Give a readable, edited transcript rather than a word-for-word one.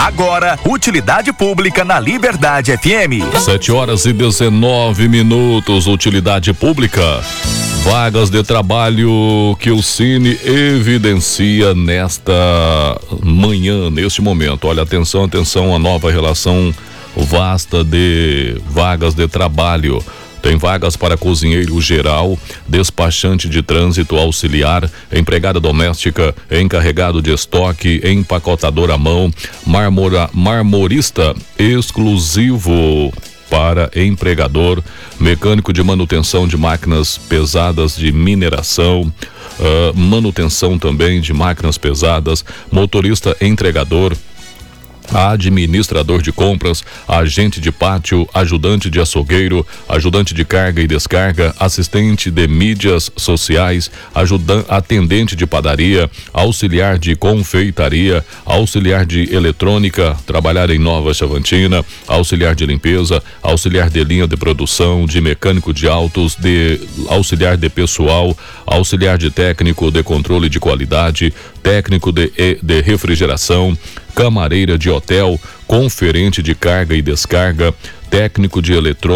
Agora, utilidade pública na Liberdade FM. 7h19, utilidade pública. Vagas de trabalho que o Cine evidencia nesta manhã, neste momento. Olha, atenção, a nova relação vasta de vagas de trabalho. Tem vagas para cozinheiro geral, despachante de trânsito auxiliar, empregada doméstica, encarregado de estoque, empacotador à mão, marmorista exclusivo para empregador, mecânico de manutenção de máquinas pesadas de mineração, manutenção também de máquinas pesadas, motorista entregador, administrador de compras, agente de pátio, ajudante de açougueiro, ajudante de carga e descarga, assistente de mídias sociais, atendente de padaria, auxiliar de confeitaria, auxiliar de eletrônica, trabalhar em Nova Chavantina, auxiliar de limpeza, auxiliar de linha de produção, de mecânico de autos, de auxiliar de pessoal, auxiliar de técnico de controle de qualidade, técnico de refrigeração, camareira de hotel, conferente de carga e descarga, técnico de eletrônica,